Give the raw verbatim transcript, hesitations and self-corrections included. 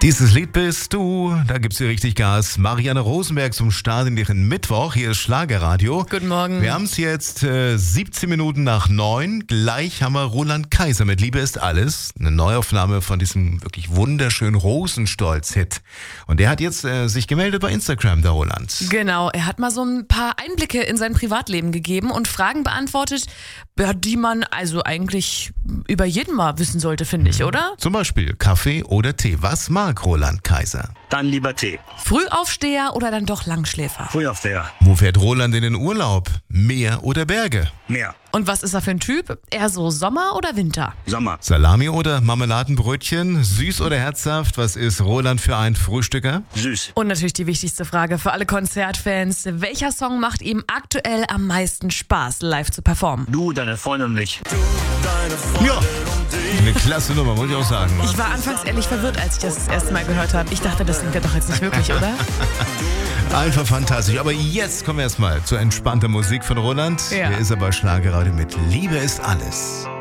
Dieses Lied bist du, da gibt's hier richtig Gas. Marianne Rosenberg zum Start in ihren Mittwoch. Hier ist Schlagerradio. Guten Morgen. Wir haben es jetzt äh, siebzehn Minuten nach neun. Gleich haben wir Roland Kaiser mit Liebe ist alles. Eine Neuaufnahme von diesem wirklich wunderschönen Rosenstolz-Hit. Und der hat jetzt äh, sich gemeldet bei Instagram, der Roland. Genau, er hat mal so ein paar Einblicke in sein Privatleben gegeben und Fragen beantwortet, die man also eigentlich über jeden mal wissen sollte, finde ich, oder? Zum Beispiel Kaffee oder Tee. Was mag Roland Kaiser? Dann lieber Tee. Frühaufsteher oder dann doch Langschläfer? Frühaufsteher. Wo fährt Roland in den Urlaub? Meer oder Berge? Meer. Und was ist er für ein Typ? Eher so Sommer oder Winter? Sommer. Salami oder Marmeladenbrötchen? Süß oder herzhaft? Was ist Roland für ein Frühstücker? Süß. Und natürlich die wichtigste Frage für alle Konzertfans. Welcher Song macht ihm aktuell am meisten Spaß, live zu performen? Du, deine Freundin und ich. Ja, eine klasse Nummer, muss ich auch sagen. Ich war anfangs ehrlich verwirrt, als ich das das erste Mal gehört habe. Ich dachte, das singt er doch jetzt nicht wirklich, oder? Einfach fantastisch. Aber jetzt kommen wir erstmal zur entspannten Musik von Roland. Ja. Der ist aber Schlagerradio mit Liebe ist alles.